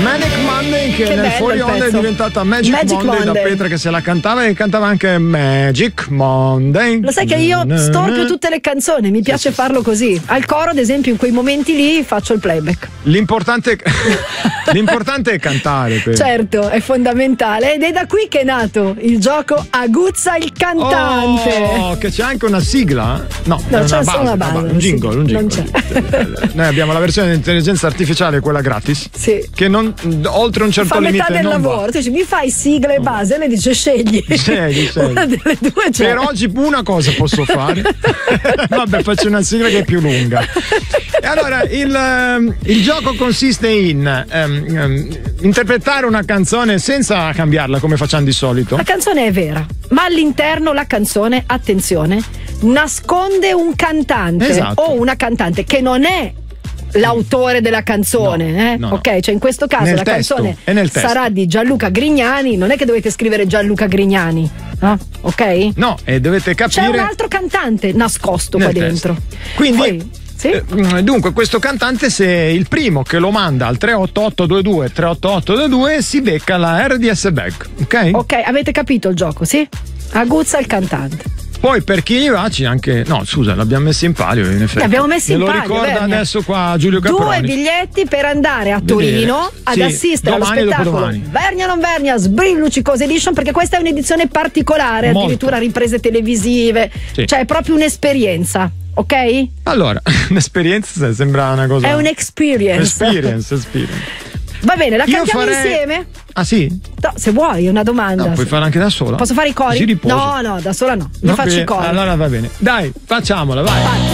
Manic Monday, che nel fuori onda è diventata Magic Monday da Petra che se la cantava, e cantava anche Magic Monday. Lo sai che io storpio tutte le canzoni, mi piace farlo così. Al coro, ad esempio, in quei momenti lì faccio il playback. L'importante è cantare, Petra. Certo, è fondamentale, ed è da qui che è nato il gioco Aguzza il cantante. Oh, che c'è anche una sigla? No, c'è solo una base, un jingle. Non c'è. Noi abbiamo la versione di intelligenza artificiale, quella gratis, sì, che non, oltre un certo limite fa metà del lavoro. Tu dici, mi fai sigla e base, lei dice scegli. Una delle due c'è. Per oggi una cosa posso fare. Vabbè, faccio una sigla che è più lunga. E allora il gioco consiste in interpretare una canzone senza cambiarla come facciamo di solito. La canzone è vera, ma all'interno la canzone, attenzione, nasconde un cantante, esatto, o una cantante che non è l'autore della canzone, no. Ok, cioè in questo caso nel la testo, canzone sarà di Gianluca Grignani, non è che dovete scrivere Gianluca Grignani, no? Ok? No, e dovete capire. C'è un altro cantante nascosto qua dentro. Quindi poi, sì? Dunque questo cantante, se il primo che lo manda al 38822 si becca la RDS Bag, ok? Ok, avete capito il gioco, sì? Aguzza il cantante. Poi per chi gli va c'è anche. No, scusa, l'abbiamo messo in palio in effetti. L'abbiamo messo in palio. Me lo ricorda Vernia. adesso qua Giulio Caproni. 2 biglietti per andare a Torino ad assistere allo spettacolo Vernia non Vernia Sbrillucicos Edition, perché questa è un'edizione particolare, addirittura riprese televisive, cioè è proprio un'esperienza. Ok? Allora, un'esperienza sembra una cosa. È un'experience. Experience. Va bene, la cantiamo insieme? Ah sì? No, se vuoi, è una domanda. No, puoi fare anche da sola. Posso fare i cori? No, da sola no. Io faccio i cori. Allora va bene. Dai, facciamola, vai.